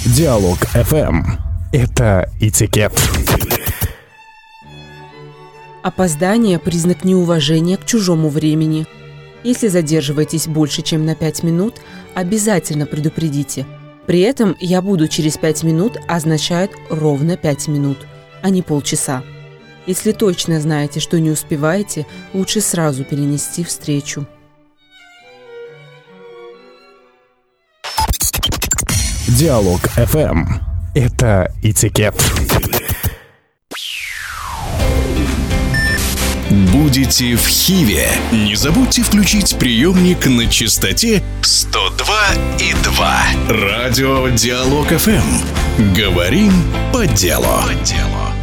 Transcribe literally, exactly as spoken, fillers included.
Диалог эф эм. Это этикет. Опоздание – признак неуважения к чужому времени. Если задерживаетесь больше, чем на пять минут, обязательно предупредите. При этом «я буду через пять минут» означает ровно пять минут, а не полчаса. Если точно знаете, что не успеваете, лучше сразу перенести встречу. Диалог эф эм. Это этикет. Будете в Хиве? Не забудьте включить приемник на частоте сто два и два. Радио Диалог эф эм. Говорим по делу. По делу.